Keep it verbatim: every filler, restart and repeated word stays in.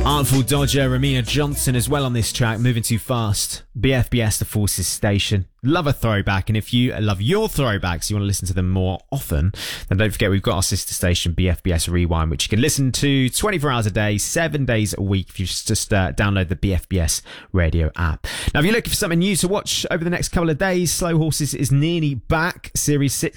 Artful Dodger, Ramina Johnson as well on this track, Moving Too Fast. B F B S, The Forces Station. Love a throwback, and if you love your throwbacks, you want to listen to them more often, then don't forget we've got our sister station, B F B S Rewind, which you can listen to twenty-four hours a day, seven days a week if you just uh, download the B F B S radio app. Now, if you're looking for something new to watch over the next couple of days, Slow Horses is nearly back. Series six